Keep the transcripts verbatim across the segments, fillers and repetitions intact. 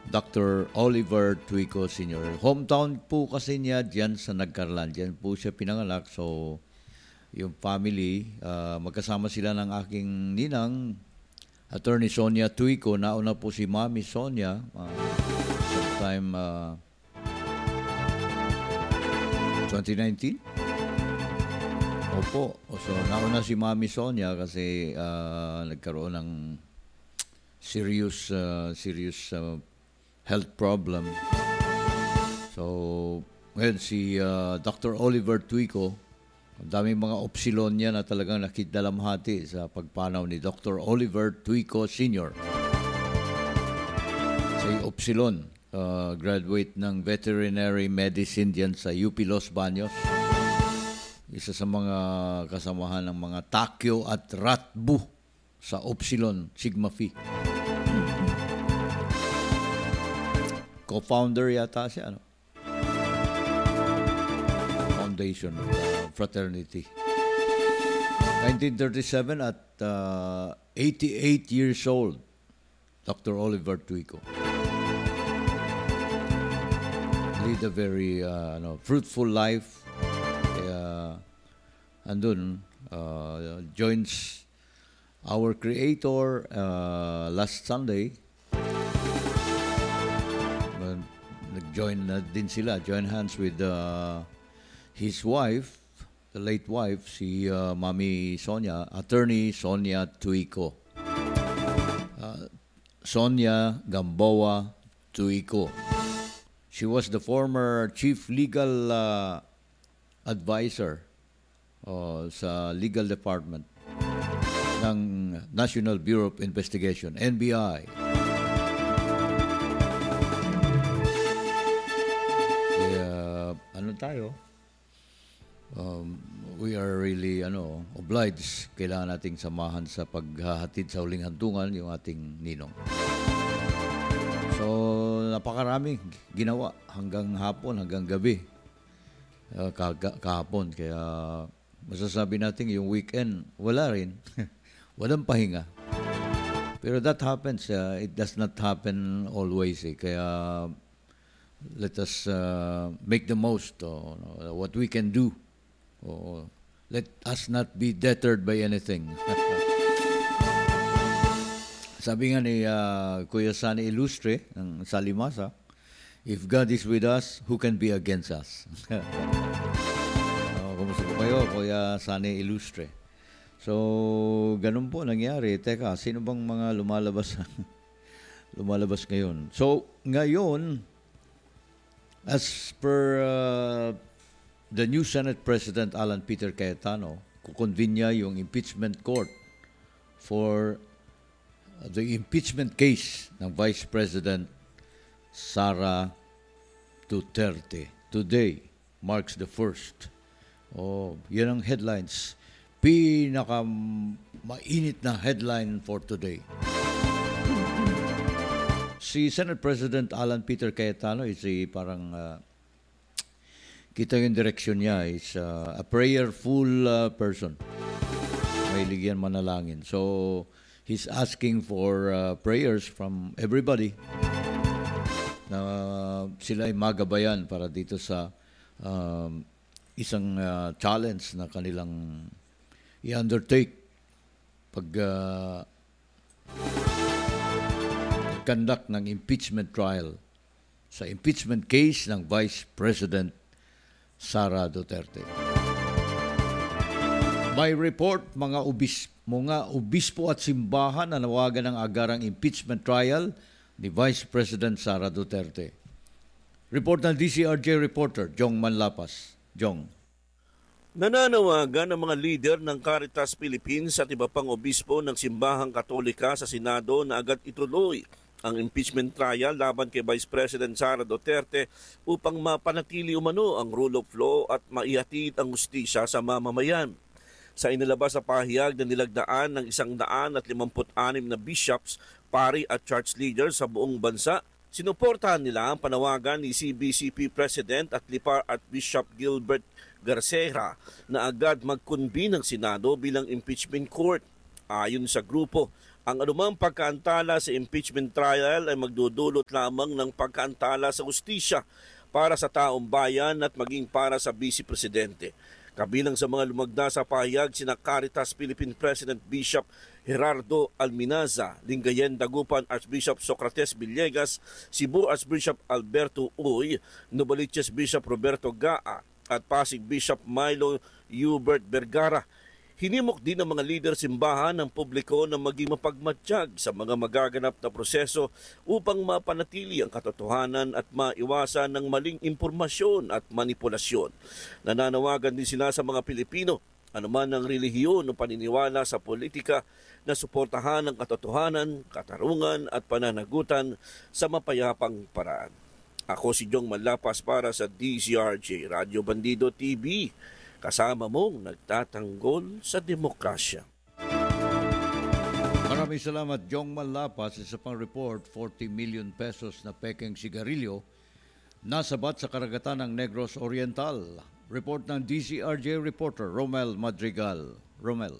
Doctor Oliver Tuico Senior Hometown po kasi niya diyan sa Nagcarlan. Diyan po siya pinanganak. So, yung family, ah, magkasama sila ng aking ninang, Attorney Sonia Tuico. Nauna po si Mami Sonia. ah, sometime ah, twenty nineteen. Opo. So, nauna si Mami Sonia kasi ah, nagkaroon ng serious ah, serious ah, health problem. So, ngayon si ah, Doctor Oliver Tuico, ang daming mga opsilon niya na talagang nakiddalamhati sa pagpanaw ni Doctor Oliver Tuico Senior Si Opsilon, ah, graduate ng veterinary medicine diyan sa U P Los Baños. Isa sa mga kasamahan ng mga Takyo at Ratbu sa Opsilon Sigma Phi. Co-founder yata siya, ano? Foundation uh, Fraternity. nineteen thirty-seven at uh, eighty-eight years old, Doctor Oliver Tuico. Lead a very uh, ano, fruitful life. Kaya andun, uh, joins our Creator uh, last Sunday. Uh, nag-join na din sila, join hands with uh, his wife, the late wife, si uh, Mami Sonia, Attorney Sonia Tuico. Uh, Sonia Gamboa Tuico. She was the former chief legal uh, advisor uh, sa legal department ng National Bureau of Investigation, N B I. Kaya, ano tayo? Um, we are really ano obliged, kailangan nating samahan sa paghahatid sa huling hantungan yung ating ninong. So napakaraming ginawa hanggang hapon, hanggang gabi, uh, kaga- kahapon. Kaya masasabi natin yung weekend wala rin. Walang pahinga. Pero that happens, uh, it does not happen always, eh. Kaya let us uh, make the most of uh, what we can do. Oh, let us not be deterred by anything. Sabi nga ni uh, Kuya Sani Ilustre ng Salimasa, if God is with us, who can be against us? uh, kumusta po kayo, Kuya Sani Ilustre? So, ganun po nangyari. Teka, sino bang mga lumalabas lumalabas ngayon? So, ngayon, as per uh, the new Senate President Alan Peter Cayetano, kukonvene niya yung impeachment court for the impeachment case ng Vice President Sara Duterte. Today marks the first. Oh, yan ang headlines. Pinaka mainit na headline for today. Si Senate President Alan Peter Cayetano is a parang uh, kita yung direksyon niya is uh, a prayerful uh, person. Mahilig yan manalangin. So, he's asking for uh, prayers from everybody na uh, sila ay magabayan para dito sa um, isang uh, challenge na kanilang i-undertake pag uh, conduct ng impeachment trial sa impeachment case ng Vice President Sara Duterte. May report mga ubis, mga obispo at simbahan na nawagan ng agarang impeachment trial ni Vice President Sara Duterte. Report ng D C R J reporter Jong Manlapas. Jong. Nananawagan ang mga leader ng Caritas Philippines at iba pang obispo ng Simbahang Katolika sa Senado na agad ituloy ang impeachment trial laban kay Vice President Sara Duterte upang mapanatili umano ang rule of law at maihatid ang hustisya sa mamamayan. Sa inilabas sa pahayag na nilagdaan ng isang daan at limamput anim na bishops, pari at church leaders sa buong bansa, sinuportahan nila ang panawagan ni C B C P President at Lipa Archbishop Gilbert Garcera na agad mag-convene ng Senado bilang impeachment court. Ayon sa grupo, Ang anumang pagkaantala sa impeachment trial ay magdudulot lamang ng pagkaantala sa hustisya para sa taong bayan at maging para sa Vice Presidente. Kabilang sa mga lumagda sa pahayag sina Caritas Philippine President Bishop Gerardo Alminaza, Lingayen Dagupan Archbishop Socrates Villegas, Cebu Archbishop Alberto Uy, Novaliches Bishop Roberto Gaa at Pasig Bishop Milo Hubert Vergara. Hinimok din ng mga lider simbahan ng publiko na maging mapagmatsyag sa mga magaganap na proseso upang mapanatili ang katotohanan at maiwasan ng maling impormasyon at manipulasyon. Nananawagan din sila sa mga Pilipino, anuman ang relihiyon o paniniwala sa politika, na suportahan ang katotohanan, katarungan at pananagutan sa mapayapang paraan. Ako si Jong Malapas para sa D Z R J Radyo Bandido T V. Kasama mong nagtatanggol sa demokrasya. Maraming salamat, Jong Malapas. Isa pang report, forty million pesos na pekeng sigarilyo nasabat sa karagatan ng Negros Oriental. Report ng D Z R J reporter Romel Madrigal. Romel.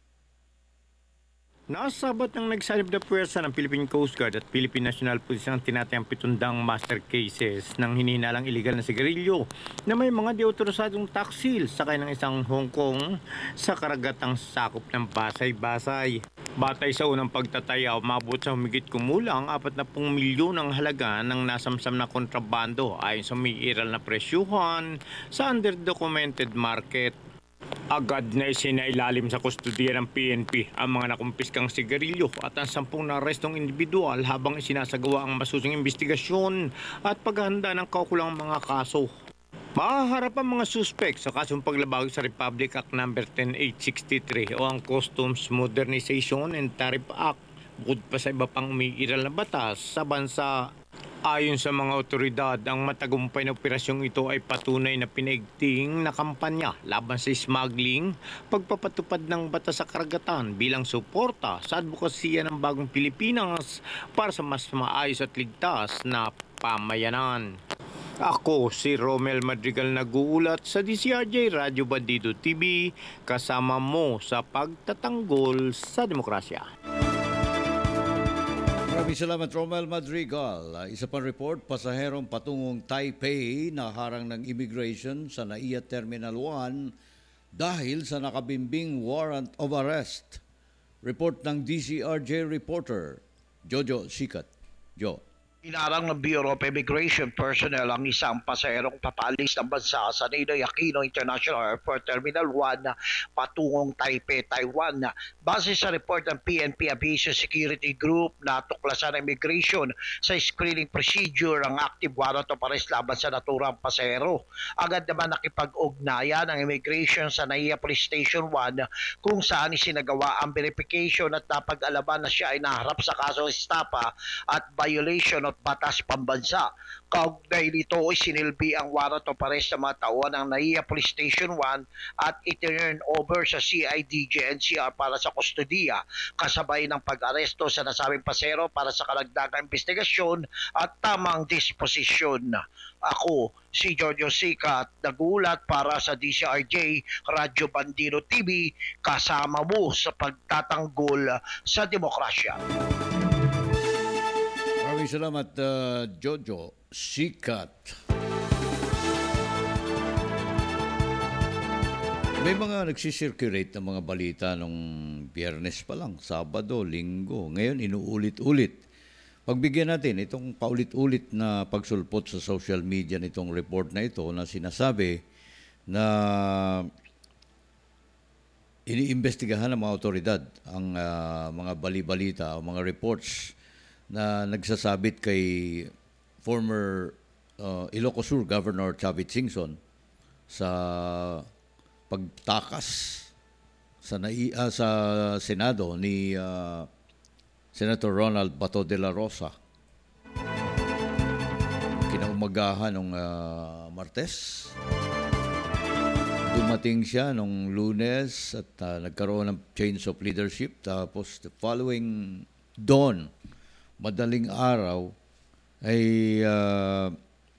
Nasabat ng nagsalib na puwersa ng Philippine Coast Guard at Philippine National Police ang tinatayang pitundang master cases ng hinihinalang illegal na sigarilyo na may mga deotorisadong taksil sakay ng isang Hong Kong sa karagatang sakop ng Basay-Basay. Batay sa unang pagtataya, umabot sa humigit kumulang apat na milyon ang halaga ng nasamsam na kontrabando ayon sa may iral na presyuhan sa underdocumented market. Agad na isinailalim sa kustudiya ng P N P ang mga nakumpiskang sigarilyo at ang sampung narestong individual habang isinasagawa ang masusing investigasyon at paghahanda ng kaukulang mga kaso. Mahaharap ang mga suspek sa kasong paglabag sa Republic Act number ten eight sixty-three o ang Customs Modernization and Tariff Act, bukod pa sa iba pang umiiral na batas sa bansa. Ayon sa mga otoridad, ang matagumpay na operasyong ito ay patunay na pinaigting na kampanya laban sa smuggling, pagpapatupad ng batas sa karagatan bilang suporta sa advokasya ng bagong Pilipinas para sa mas maayos at ligtas na pamayanan. Ako si Romel Madrigal, nag-uulat sa D Z R J Radyo Bandido T V, kasama mo sa pagtatanggol sa demokrasya. Maraming salamat, Romel Madrigal. Isa pang report, pasaherong patungong Taipei na harang ng immigration sa N A I A Terminal one dahil sa nakabimbing warrant of arrest. Report ng D Z R J reporter Jojo Sikat. Jo. Inarang ng Bureau of Immigration personnel ang isang pasaherong papalis ng bansa sa Ninoy Aquino International Airport Terminal one patungong Taipei, Taiwan. Base sa report ng P N P Aviation Security Group, natuklasan ng immigration sa screening procedure ang active warrant of arrest laban sa naturang pasahero. Agad naman nakipag-ugnayan ang immigration sa N A I A Police Station one kung saan isinagawa ang verification at napag-alaman na siya ay naharap sa kasong estapa at violation of batas pambansa. Kaugnay nito ay sinilbi ang warrant of arrest sa mga tauhan ng N A I A Police Station one at itinurn over sa C I D G N C R para sa kustodiya, kasabay ng pag-aresto sa nasabing pasero para sa karagdagang investigasyon at tamang disposisyon. Ako si Giorgio Sikat, nagulat para sa D Z R J Radyo Bandido T V, kasama mo sa pagtatanggol sa demokrasya. Maraming salamat, uh, Jojo Sikat. May mga nagsisirculate ng mga balita nung Biyernes pa lang, Sabado, Linggo. Ngayon, inuulit-ulit. Pagbigyan natin itong paulit-ulit na pagsulpot sa social media nitong report na ito na sinasabi na iniimbestigahan ng mga otoridad ang uh, mga bali-balita o mga reports na nagsasabit kay former uh, Ilocos Sur Governor Chavit Singson sa pagtakas sa nai, uh, sa Senado ni uh, Senator Ronald Bato de la Rosa. Kinaumagahan ng uh, Martes. Dumating siya nung Lunes at uh, nagkaroon ng change of leadership. Tapos the following dawn, madaling araw, ay uh,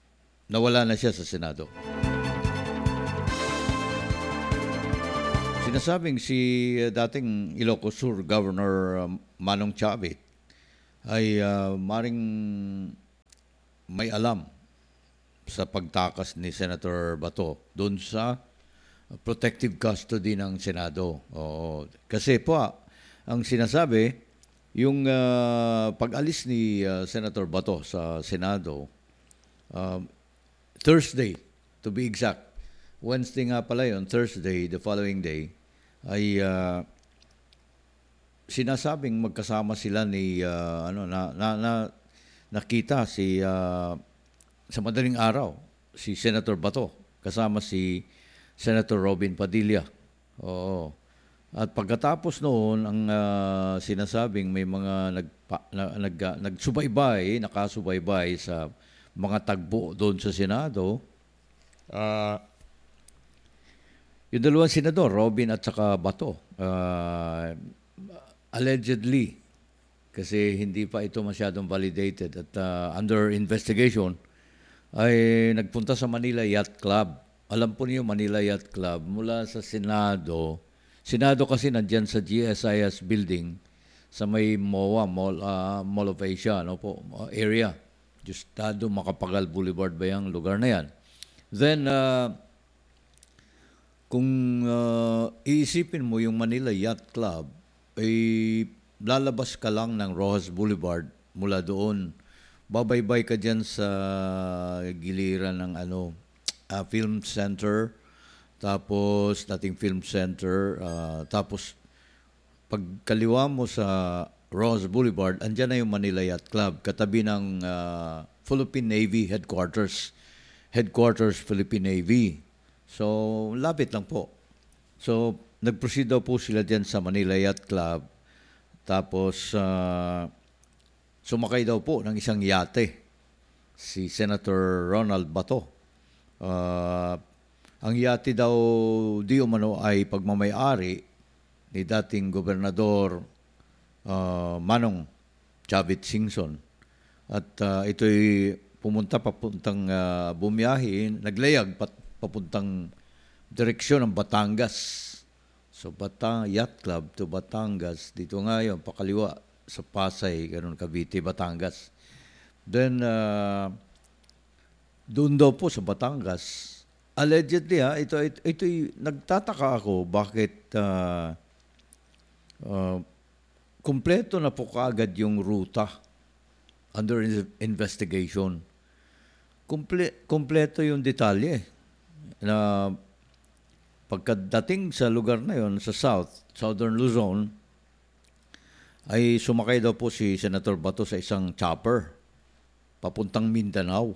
nawala na siya sa Senado. sinasabing si uh, dating Ilocos Sur Governor um, Manong Chavit ay uh, maring may alam sa pagtakas ni Senator Bato doon sa protective custody ng Senado. Oo. Kasi po, ah, ang sinasabi, yung uh, pag-alis ni uh, Senator Bato sa Senado, um, Thursday, to be exact, Wednesday nga pala yun, Thursday, the following day, ay uh, sinasabing magkasama sila ni, uh, ano, na, na, na, nakita si, uh, sa madaling araw, si Senator Bato, kasama si Senator Robin Padilla. Oo. At pagkatapos noon, ang uh, sinasabing may mga nagpa, na, nag, uh, nagsubaybay, nakasubaybay sa mga tagbo doon sa Senado. Uh, yung dalawang senador, Robin at saka Bato, uh, allegedly, kasi hindi pa ito masyadong validated at uh, under investigation, ay nagpunta sa Manila Yacht Club. Alam po niyo, Manila Yacht Club, mula sa Senado. Senado kasi nandyan sa G S I S building sa may M O A, Mall, uh, Mall of Asia, ano po, area. Justado Macapagal Boulevard ba yung lugar na yan? Then, uh, kung uh, iisipin mo yung Manila Yacht Club, ay lalabas ka lang ng Rojas Boulevard mula doon. Babaybay ka dyan sa giliran ng ano, uh, Film Center, tapos dating Film Center, uh, tapos pagkaliwa mo sa Rojas Boulevard, andyan na yung Manila Yacht Club, katabi ng uh, Philippine Navy Headquarters. Headquarters Philippine Navy. So, lapit lang po. So, nag-proceed daw po sila dyan sa Manila Yacht Club. Tapos, uh, sumakay daw po ng isang yate, si Senator Ronald Bato. Uh, ang yate daw di umano ay pagmamayari ni dating Gobernador uh, Manong Chavit Singson. At uh, ito'y pumunta papuntang uh, bumiyahin, naglayag pat, papuntang direksyon ng Batangas. So Batang Yacht Club to Batangas, dito nga yun, pakaliwa sa Pasay, ganun, Cavite, Batangas. Then, uh, doon daw po sa Batangas, allegedly ha, ito, ito, ito'y nagtataka ako bakit uh, uh, kumpleto na po kaagad yung ruta under investigation. Kumple, kumpleto yung detalye na pagkadating sa lugar na yon sa South, Southern Luzon, ay sumakay daw po si Senator Bato sa isang chopper papuntang Mindanao.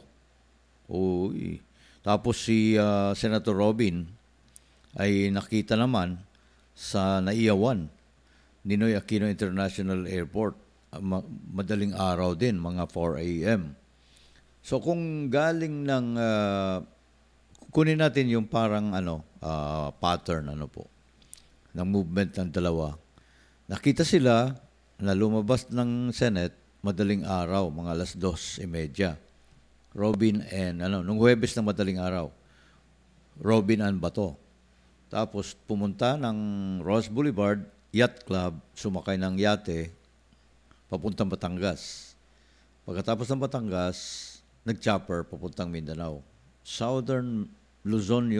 Uy. Tapos si uh, Senator Robin ay nakita naman sa Naiyawan, Ninoy Aquino International Airport, uh, ma- madaling araw din, mga four a.m. So kung galing ng uh, kunin natin yung parang ano uh, pattern ano po ng movement ng dalawa. Nakita sila na lumabas ng Senate madaling araw, mga alas dos e media. Robin and ano, nung Huwebes ng madaling araw. Robin and Bato. Tapos pumunta ng Ross Boulevard Yacht Club, sumakay ng yate papuntang Batangas. Pagkatapos ng Batangas, nag-chopper papuntang Mindanao. Southern Luzon